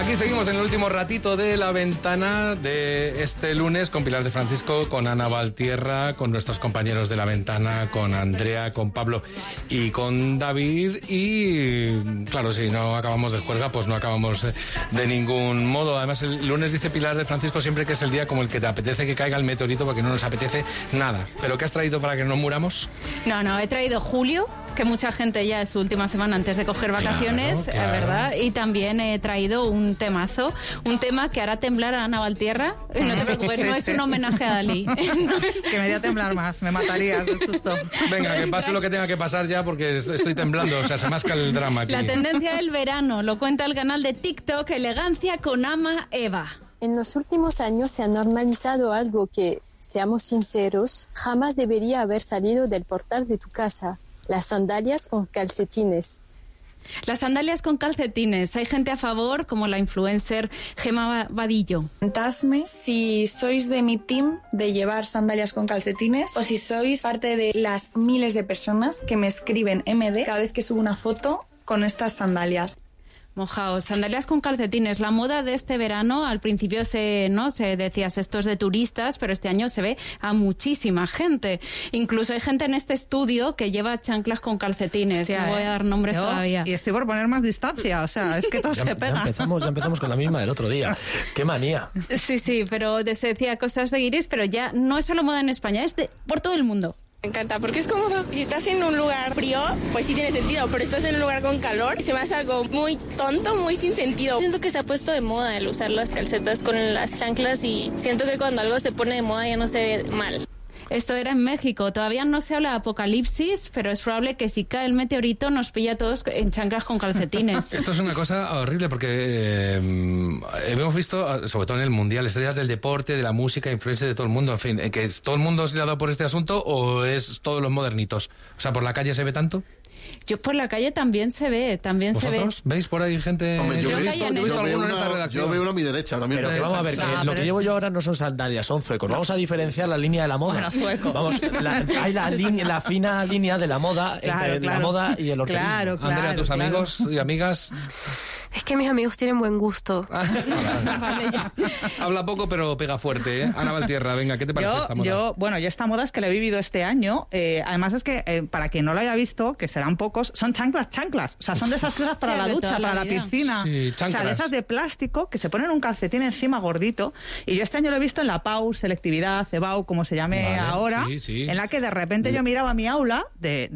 Aquí seguimos en el último ratito de La Ventana de este lunes con Pilar de Francisco, con Ana Valtierra, con nuestros compañeros de La Ventana, con Andrea, con Pablo y con David. Y claro, si no acabamos de juerga, pues no acabamos de ningún modo. Además, el lunes dice Pilar de Francisco siempre que es el día como el que te apetece que caiga el meteorito porque no nos apetece nada. ¿Pero qué has traído para que no muramos? No, he traído julio, que mucha gente ya es su última semana antes de coger vacaciones, claro. ¿Verdad? Y también he traído un temazo, un tema que hará temblar a Ana Valtierra. No te preocupes, no es un homenaje a Dalí. Que me haría temblar más, me mataría del susto. Venga, que pase lo que tenga que pasar ya porque estoy temblando, o sea, se masca el drama aquí. La tendencia del verano, lo cuenta el canal de TikTok Elegancia con Ama Eva. En los últimos años se ha normalizado algo que, seamos sinceros, jamás debería haber salido del portal de tu casa: las sandalias con calcetines. Las sandalias con calcetines. Hay gente a favor, como la influencer Gemma Vadillo. Contadme si sois de mi team de llevar sandalias con calcetines o si sois parte de las miles de personas que me escriben MD cada vez que subo una foto con estas sandalias. Mojaos, sandalias con calcetines. La moda de este verano, al principio se decías esto es de turistas, pero este año se ve a muchísima gente. Incluso hay gente en este estudio que lleva chanclas con calcetines. Hostia, no voy a dar nombres todavía. Y estoy por poner más distancia, o sea, es que todo se pega. Ya empezamos con la misma del otro día. ¡Qué manía! Sí, pero se decía cosas de guiris, pero ya no es solo moda en España, es por todo el mundo. Me encanta porque es cómodo. Si estás en un lugar frío, pues sí tiene sentido, pero estás en un lugar con calor, se me hace algo muy tonto, muy sin sentido. Siento que se ha puesto de moda el usar las calcetas con las chanclas y siento que cuando algo se pone de moda ya no se ve mal. Esto era en México. Todavía no se habla de apocalipsis, pero es probable que si cae el meteorito nos pilla a todos en chanclas con calcetines. Esto es una cosa horrible porque hemos visto, sobre todo en el Mundial, estrellas del deporte, de la música, influencers de todo el mundo. En fin, ¿que todo el mundo se le ha dado por este asunto o es todos los modernitos? O sea, ¿por la calle se ve tanto? Yo por la calle también se ve, ¿Vosotros veis por ahí gente? Hombre, yo veo uno a mi derecha ahora mismo. Pero que vamos a ver, que lo que llevo yo ahora no son sandalias, son zuecos. Vamos a diferenciar la línea de la moda. Bueno, zueco. Vamos, hay la fina línea de la moda entre la moda y el horterismo. Claro. Andrea, tus amigos y amigas. Es que mis amigos tienen buen gusto. Habla poco pero pega fuerte, ¿eh? Ana Valtierra, venga, ¿qué te parece esta moda? Yo esta moda es que la he vivido este año. Además es que, para quien no lo haya visto, que serán pocos, son chanclas. O sea, son de esas cosas para la ducha, para la piscina. Sí, o sea, de esas de plástico que se ponen un calcetín encima gordito. Y yo este año lo he visto en la PAU, selectividad, CEBAU, como se llame ahora, en la que de repente yo miraba mi aula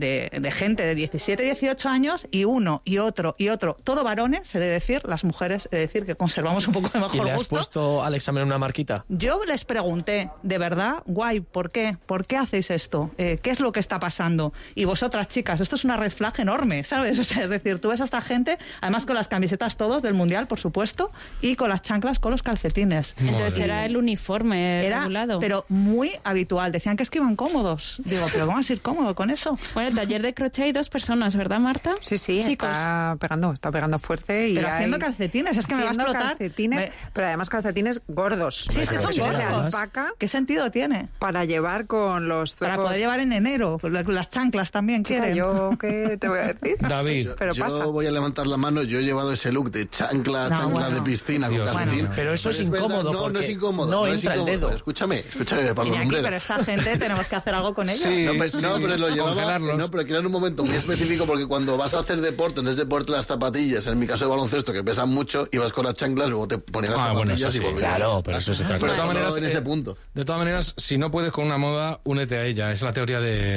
de gente de 17, 18 años y uno y otro, todo varones, se debe decir, las mujeres, he de decir que conservamos un poco de mejor gusto. ¿Y le has puesto al examen una marquita? Yo les pregunté, de verdad, guay, ¿por qué? ¿Por qué hacéis esto? ¿Qué es lo que está pasando? Y vosotras, chicas, esto es una red flag enorme, ¿sabes? O sea, es decir, tú ves a esta gente, además con las camisetas todos del Mundial, por supuesto, y con las chanclas con los calcetines. Entonces era el uniforme regulado. Pero muy habitual. Decían que es que iban cómodos. Digo, ¿pero cómo vas a ir cómodo con eso? Bueno, el taller de crochet hay 2 personas, ¿verdad, Marta? Sí, chicos. está pegando fuerte. Y pero haciendo calcetines, es que me va a explotar. Pero además calcetines gordos. Sí, es que son gordos. De alpaca. ¿Qué sentido tiene? Para llevar con los zuecos. Para poder llevar en enero. Las chanclas también quieren. ¿Yo qué te voy a decir? David. Pero yo voy a levantar la mano. Yo he llevado ese look de chancla de piscina con calcetín. Pero eso es incómodo. No es incómodo. No entra el dedo. Escúchame, Pablo Iñaki, pero esta gente tenemos que hacer algo con ella. Sí, pero lo llevaba. No, pero que era en un momento muy específico porque cuando vas a hacer deporte, antes de ponerte las zapatillas, en mi caso de baloncesto, que pesan mucho, ibas con las chanclas, luego te ponías las zapatillas y volvías. Claro, pero eso es otra cosa. De todas maneras, en ese punto. De todas maneras, si no puedes con una moda, únete a ella. Es la teoría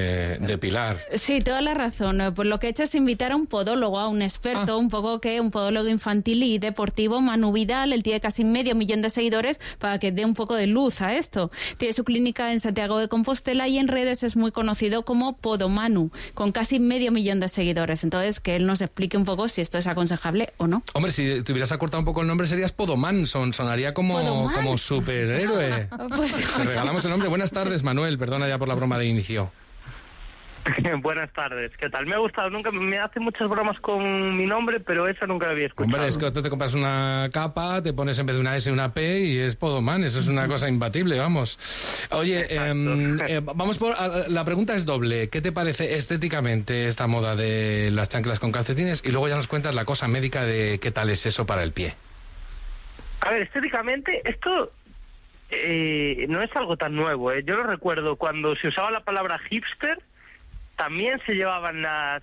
de Pilar. Sí, toda la razón. Pues lo que he hecho es invitar a un podólogo, a un experto, un podólogo infantil y deportivo, Manu Vidal. Él tiene casi 500.000 de seguidores para que dé un poco de luz a esto. Tiene su clínica en Santiago de Compostela y en redes es muy conocido como Podomanu, con casi 500.000 de seguidores. Entonces, que él nos explique un poco si esto es aconsejable o no. Hombre, si te hubieras acortado un poco el nombre, serías Podoman. Sonaría como superhéroe. Te regalamos el nombre. Buenas tardes, Manuel. Perdona ya por la broma de inicio. Buenas tardes, ¿qué tal? Me ha gustado, nunca me hace muchas bromas con mi nombre, pero esa nunca la había escuchado. Hombre, es que tú te compras una capa, te pones en vez de una S una P y es Podoman, eso es una cosa imbatible, vamos. Oye, vamos por... La pregunta es doble. ¿Qué te parece estéticamente esta moda de las chanclas con calcetines? Y luego ya nos cuentas la cosa médica de qué tal es eso para el pie. A ver, estéticamente, esto no es algo tan nuevo, ¿eh? Yo lo recuerdo cuando se usaba la palabra hipster, también se llevaban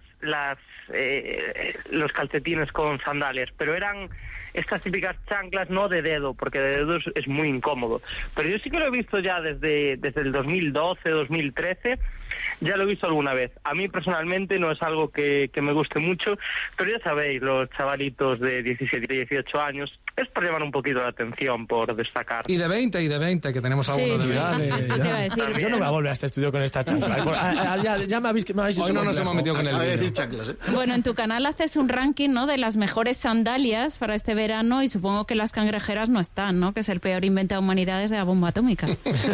los calcetines con sandalias, pero eran estas típicas chanclas no de dedo, porque de dedo es muy incómodo. Pero yo sí que lo he visto ya desde el 2012, 2013, ya lo he visto alguna vez. A mí personalmente no es algo que me guste mucho, pero ya sabéis, los chavalitos de 17 y 18 años, es por llamar un poquito la atención, por destacar. Y de 20, que tenemos algunos de verdad. Eso te iba a decir. Yo no me voy a volver a este estudio con esta chancla. Ya me habéis hecho. Hoy no nos hemos metido con el decir chanclas, ¿eh? Bueno, en tu canal haces un ranking, ¿no?, de las mejores sandalias para este verano, y supongo que las cangrejeras no están, ¿no?, que es el peor invento de la humanidad desde la bomba atómica.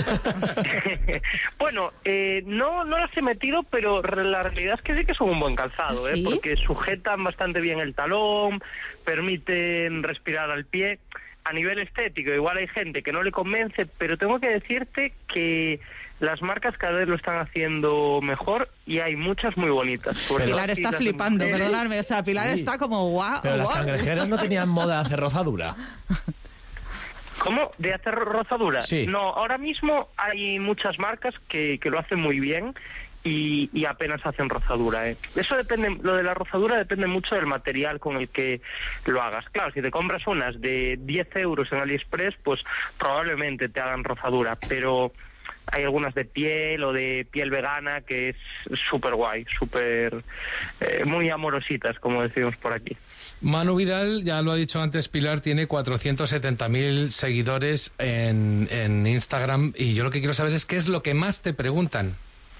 Bueno, no las he metido, pero la realidad es que sí que son un buen calzado, ¿Sí? Porque sujetan bastante bien el talón, permiten respirar al pie. A nivel estético, igual hay gente que no le convence, pero tengo que decirte que las marcas cada vez lo están haciendo mejor y hay muchas muy bonitas. Pilar está flipando, perdonadme, o sea, Pilar está como guau. Pero las cangrejeras no tenían moda de hacer rozadura. ¿Cómo? ¿De hacer rozadura? Sí. No, ahora mismo hay muchas marcas que lo hacen muy bien y apenas hacen rozadura, ¿eh? Eso depende, lo de la rozadura depende mucho del material con el que lo hagas. Claro, si te compras unas de 10 euros en AliExpress, pues probablemente te hagan rozadura, pero hay algunas de piel o de piel vegana que es súper guay, súper muy amorositas, como decimos por aquí. Manu Vidal, ya lo ha dicho antes Pilar, tiene 470.000 seguidores en Instagram, y yo lo que quiero saber es qué es lo que más te preguntan.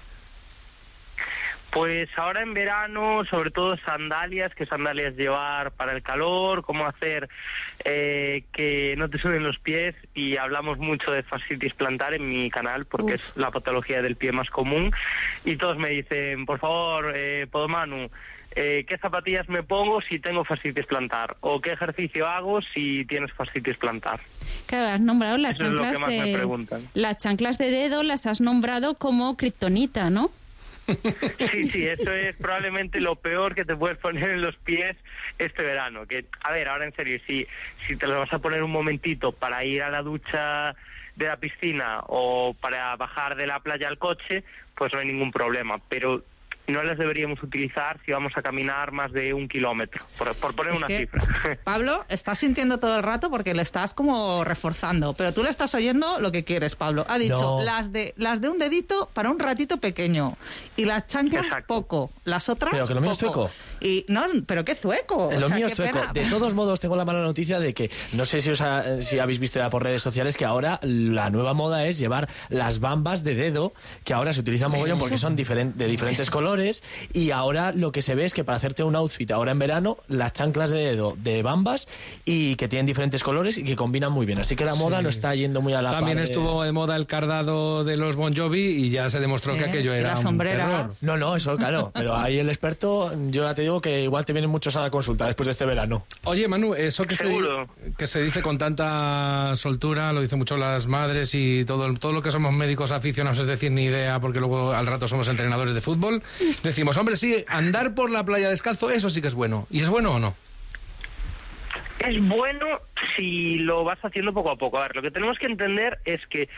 Pues ahora en verano, sobre todo sandalias, qué sandalias llevar para el calor, cómo hacer que no te suben los pies, y hablamos mucho de fascitis plantar en mi canal porque es la patología del pie más común, y todos me dicen, por favor, Podomanu, ¿qué zapatillas me pongo si tengo fascitis plantar? ¿O qué ejercicio hago si tienes fascitis plantar? Claro, has nombrado las Eso chanclas es lo que más me preguntan. Las chanclas de dedo las has nombrado como kriptonita, ¿no? Sí, eso es probablemente lo peor que te puedes poner en los pies este verano. Que, a ver, ahora en serio, si te lo vas a poner un momentito para ir a la ducha de la piscina o para bajar de la playa al coche, pues no hay ningún problema, pero no las deberíamos utilizar si vamos a caminar más de 1 kilómetro, por poner una cifra. Pablo, estás sintiendo todo el rato porque le estás como reforzando, pero tú le estás oyendo lo que quieres, Pablo. Ha dicho, no, las de un dedito para un ratito pequeño, y las chanclas poco, las otras pero que lo mío poco. Es zueco. Y no, pero qué zueco. Lo mío es zueco. De todos modos, tengo la mala noticia de que, no sé si habéis visto ya por redes sociales, que ahora la nueva moda es llevar las bambas de dedo, que ahora se utilizan mogollón porque son de diferentes colores, y ahora lo que se ve es que para hacerte un outfit ahora en verano, las chanclas de dedo de bambas, y que tienen diferentes colores y que combinan muy bien. Así que la moda no está yendo muy a la par. También estuvo de moda el cardado de los Bon Jovi y ya se demostró que aquello era un error. No, eso claro, pero ahí el experto, yo ya te digo que igual te vienen muchos a la consulta después de este verano. Oye, Manu, eso que se dice con tanta soltura, lo dicen mucho las madres y todo lo que somos médicos aficionados, es decir, ni idea, porque luego al rato somos entrenadores de fútbol. Decimos, hombre, sí, andar por la playa descalzo, eso sí que es bueno. ¿Y es bueno o no? Es bueno si lo vas haciendo poco a poco. A ver, lo que tenemos que entender es que